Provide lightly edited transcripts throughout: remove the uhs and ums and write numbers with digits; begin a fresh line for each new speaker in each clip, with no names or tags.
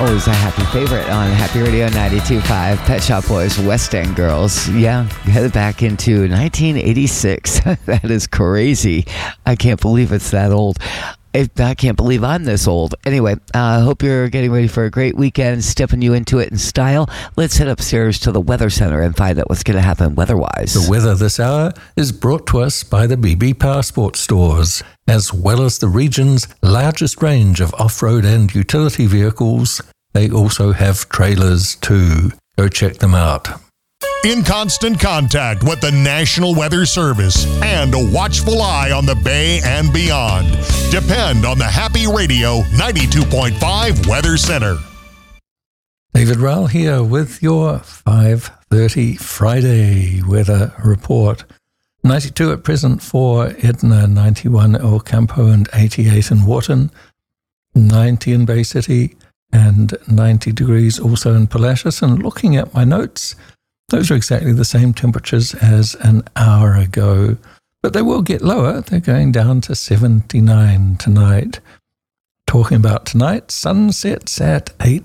always a happy favorite on Happy Radio 92.5. Pet Shop Boys, West End Girls. Yeah, headed back into 1986. That is crazy. I can't believe it's that old. I can't believe I'm this old. Anyway, I hope you're getting ready for a great weekend, stepping you into it in style. Let's head upstairs to the Weather Center and find out what's going to happen weather-wise.
The weather this hour is brought to us by the BB Power Sports stores, as well as the region's largest range of off-road and utility vehicles. They also have trailers too. Go check them out.
In constant contact with the National Weather Service and a watchful eye on the Bay and beyond. Depend on the Happy Radio 92.5 Weather Center.
David Rowell here with your 5:30 Friday weather report. 92 at present for Edna, 91 El Campo and 88 in Wharton, 90 in Bay City and 90 degrees also in Palacios. And looking at my notes, those are exactly the same temperatures as an hour ago, but they will get lower. They're going down to 79 tonight. Talking about tonight, sun sets at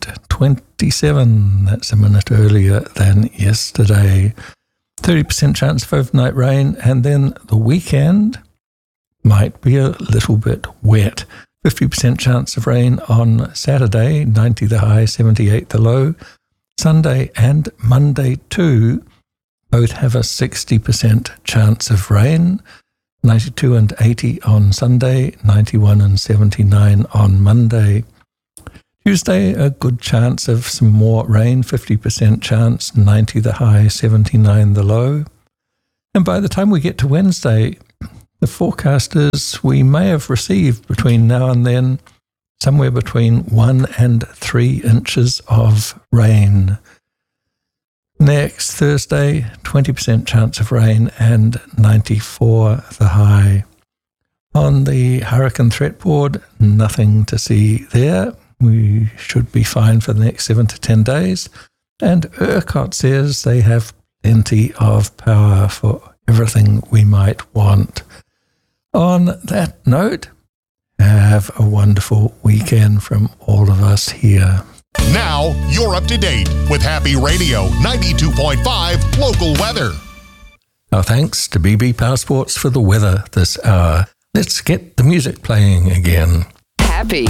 8:27. That's a minute earlier than yesterday. 30% chance of overnight rain, and then the weekend might be a little bit wet. 50% chance of rain on Saturday, 90 the high, 78 the low. Sunday and Monday too both have a 60% chance of rain, 92 and 80 on Sunday, 91 and 79 on Monday. Tuesday, a good chance of some more rain, 50% chance, 90 the high, 79 the low. And by the time we get to Wednesday, the forecasters we may have received between now and then somewhere between 1 and 3 inches of rain. Next Thursday, 20% chance of rain and 94 the high. On the hurricane threat board, nothing to see there. We should be fine for the next 7 to 10 days. And ERCOT says they have plenty of power for everything we might want. On that note, have a wonderful weekend from all of us here.
Now, you're up to date with Happy Radio 92.5 local weather.
Our thanks to BB Power Sports for the weather this hour. Let's get the music playing again.
Happy